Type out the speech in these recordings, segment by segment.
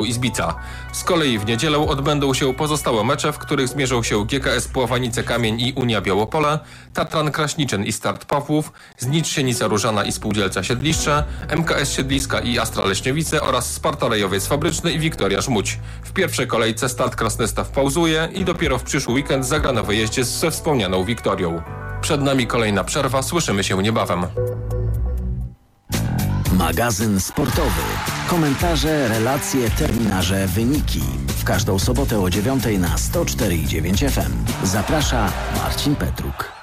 Parku Izbica. Z kolei w niedzielę odbędą się pozostałe mecze, w których zmierzą się GKS Pławanice-Kamień i Unia Białopole, Tatran Kraśniczyn i Start Pawłów, Znicz Sienica Różana i Spółdzielca Siedliszcze, MKS Siedliska i Astra Leśniowice oraz Sparta Rejowiec Fabryczny i Wiktoria Żmudź. W pierwszej kolejce Start Krasnystaw pauzuje i dopiero w przyszły weekend zagra na wyjeździe ze wspomnianą Wiktorią. Przed nami kolejna przerwa, słyszymy się niebawem. Magazyn sportowy. Komentarze, relacje, terminarze, wyniki. W każdą sobotę o 9:00 na 104,9 FM. Zaprasza Marcin Petruk.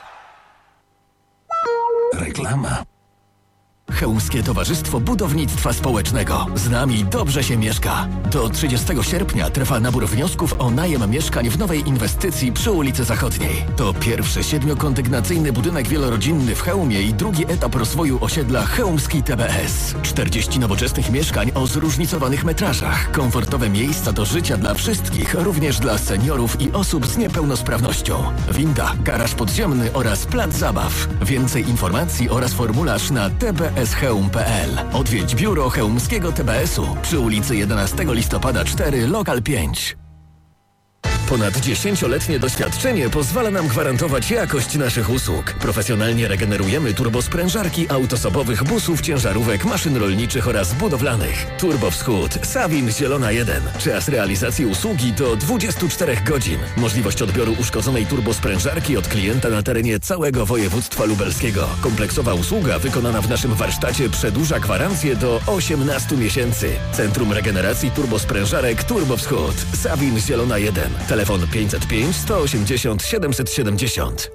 Reklama. Chełmskie Towarzystwo Budownictwa Społecznego. Z nami dobrze się mieszka. Do 30 sierpnia trwa nabór wniosków o najem mieszkań w nowej inwestycji przy ulicy Zachodniej. To pierwszy 7-kondygnacyjny budynek wielorodzinny w Chełmie i drugi etap rozwoju osiedla Chełmski TBS. 40 nowoczesnych mieszkań o zróżnicowanych metrażach. Komfortowe miejsca do życia dla wszystkich, również dla seniorów i osób z niepełnosprawnością. Winda, garaż podziemny oraz plac zabaw. Więcej informacji oraz formularz na tbschełm.pl. Odwiedź biuro chełmskiego TBS-u przy ulicy 11 listopada 4, lokal 5. Ponad 10-letnie doświadczenie pozwala nam gwarantować jakość naszych usług. Profesjonalnie regenerujemy turbosprężarki autosobowych busów, ciężarówek, maszyn rolniczych oraz budowlanych. Turbo Wschód, Sawin Zielona 1. Czas realizacji usługi to 24 godzin. Możliwość odbioru uszkodzonej turbosprężarki od klienta na terenie całego województwa lubelskiego. Kompleksowa usługa wykonana w naszym warsztacie przedłuża gwarancję do 18 miesięcy. Centrum Regeneracji Turbosprężarek Turbo Wschód, Sawin Zielona 1. Telefon 505 180 770.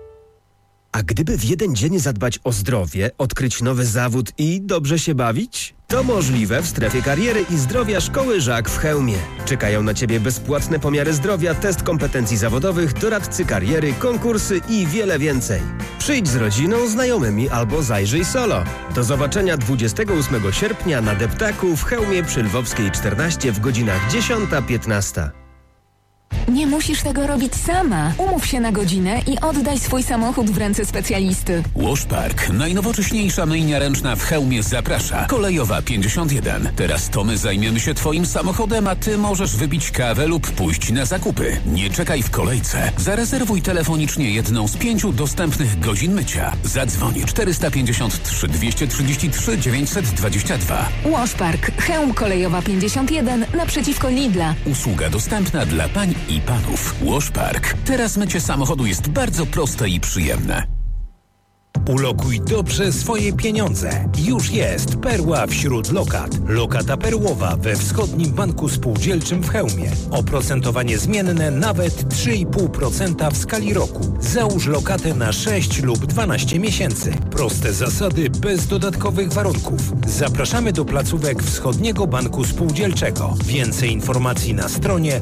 A gdyby w jeden dzień zadbać o zdrowie, odkryć nowy zawód i dobrze się bawić? To możliwe w strefie kariery i zdrowia Szkoły Żak w Chełmie. Czekają na Ciebie bezpłatne pomiary zdrowia, test kompetencji zawodowych, doradcy kariery, konkursy i wiele więcej. Przyjdź z rodziną, znajomymi albo zajrzyj solo. Do zobaczenia 28 sierpnia na Deptaku w Chełmie przy Lwowskiej 14 w godzinach 10-15. Nie musisz tego robić sama. Umów się na godzinę i oddaj swój samochód w ręce specjalisty. Washpark, najnowocześniejsza myjnia ręczna w Chełmie zaprasza. Kolejowa 51. Teraz to my zajmiemy się Twoim samochodem, a Ty możesz wypić kawę lub pójść na zakupy. Nie czekaj w kolejce. Zarezerwuj telefonicznie jedną z 5 dostępnych godzin mycia. Zadzwoń 453 233 922. Washpark, Chełm Kolejowa 51 naprzeciwko Lidla. Usługa dostępna dla pań i panów. Washpark. Teraz mycie samochodu jest bardzo proste i przyjemne. Ulokuj dobrze swoje pieniądze. Już jest perła wśród lokat. Lokata perłowa we Wschodnim Banku Spółdzielczym w Chełmie. Oprocentowanie zmienne nawet 3,5% w skali roku. Załóż lokatę na 6 lub 12 miesięcy. Proste zasady bez dodatkowych warunków. Zapraszamy do placówek Wschodniego Banku Spółdzielczego. Więcej informacji na stronie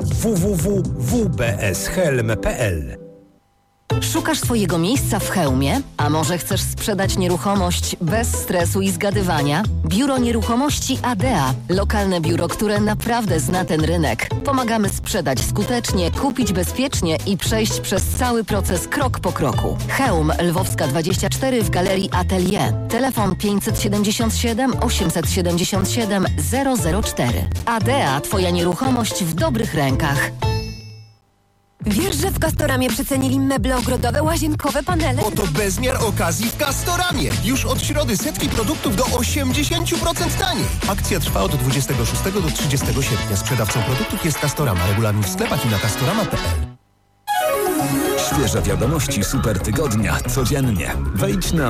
www.wbshelm.pl. Szukasz swojego miejsca w Chełmie? A może chcesz sprzedać nieruchomość bez stresu i zgadywania? Biuro Nieruchomości ADEA. Lokalne biuro, które naprawdę zna ten rynek. Pomagamy sprzedać skutecznie, kupić bezpiecznie i przejść przez cały proces krok po kroku. Chełm, Lwowska 24 w Galerii Atelier. Telefon 577 877 004. ADEA. Twoja nieruchomość w dobrych rękach. Wiesz, że w Castoramie przecenili meble ogrodowe, łazienkowe, panele? Oto bezmiar okazji w Castoramie. Już od środy setki produktów do 80% taniej. Akcja trwa od 26 do 30 sierpnia. Sprzedawcą produktów jest Castorama. Regulamin w sklepach i na castorama.pl. Świeże wiadomości Super Tygodnia codziennie. Wejdź na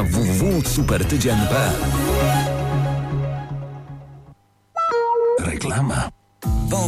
www.supertydzień.pl. Reklama.